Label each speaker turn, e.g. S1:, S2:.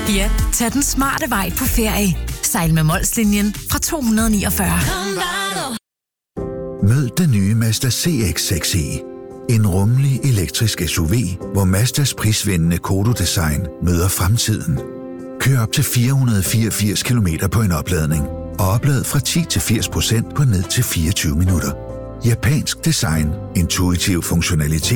S1: Ja, tag den smarte vej på ferie. Sejl med Molslinjen fra 249.
S2: Mød den nye Mazda CX-6e. En rummelig elektrisk SUV, hvor Mazdas prisvindende Kodo-design møder fremtiden. Kør op til 484 km på en opladning, og oplad fra 10 til 80% på ned til 24 minutter. Japansk design, intuitiv funktionalitet